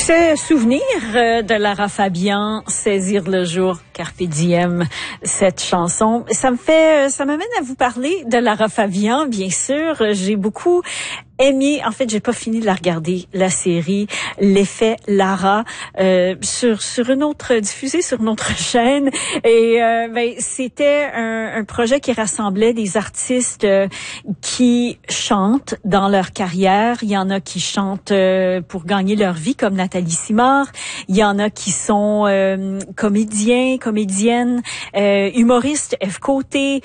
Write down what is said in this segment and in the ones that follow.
Se souvenir de Lara Fabian, saisir le jour, carpe diem, cette chanson, ça m'amène à vous parler de Lara Fabian, bien sûr. J'ai beaucoup aimé, en fait, j'ai pas fini de la regarder, la série L'effet Lara, sur une autre, diffusée sur une autre chaîne. Et c'était un projet qui rassemblait des artistes qui chantent dans leur carrière. Il y en a qui chantent pour gagner leur vie, comme Nathalie Simard. Il y en a qui sont comédiens, comédiennes, humoristes, F. Côté,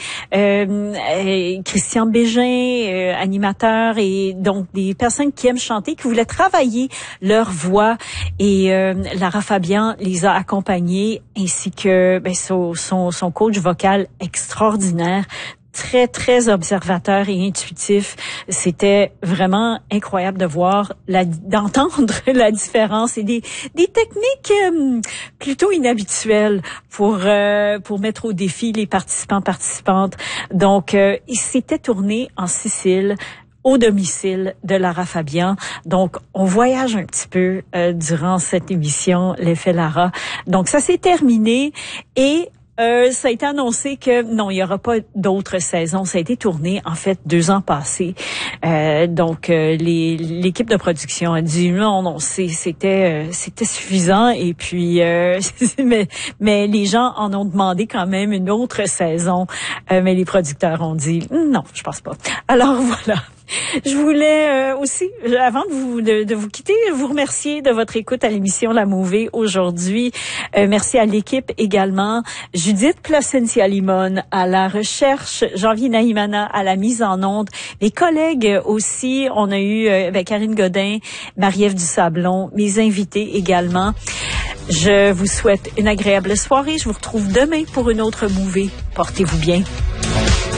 Christian Bégin, animateur, et donc des personnes qui aiment chanter, qui voulaient travailler leur voix. Et Lara Fabian les a accompagnés, ainsi que son coach vocal extraordinaire, très, très observateur et intuitif. C'était vraiment incroyable de voir, d'entendre la différence et des techniques plutôt inhabituelles pour mettre au défi les participantes. Donc, il s'était tourné en Sicile, au domicile de Lara Fabian. Donc, on voyage un petit peu durant cette émission, l'effet Lara. Donc, ça s'est terminé et ça a été annoncé que non, il y aura pas d'autres saisons. Ça a été tourné, en fait, 2 ans passés. Donc, l'équipe de production a dit non, c'était suffisant. Et puis, mais les gens en ont demandé quand même une autre saison. Mais les producteurs ont dit non, je pense pas. Alors voilà. Je voulais aussi, avant de vous quitter, vous remercier de votre écoute à l'émission La Mouvée aujourd'hui. Merci à l'équipe également. Judith Placencia-Limon à la recherche, Janvier Nahimana à la mise en onde. Les collègues aussi, on a eu Karine Godin, Marie-Ève Dusablon, mes invités également. Je vous souhaite une agréable soirée. Je vous retrouve demain pour une autre Mouvée. Portez-vous bien.